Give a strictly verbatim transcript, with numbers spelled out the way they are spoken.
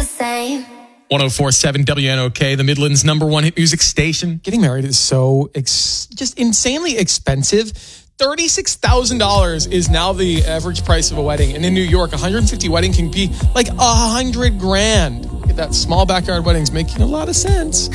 the same. one oh four point seven W N O K, the Midland's number one hit music station. Getting married is so ex- just insanely expensive. thirty-six thousand dollars is now the average price of a wedding. And in New York, a one hundred fifty wedding can be like a hundred grand. Look at that. Small backyard weddings making a lot of sense.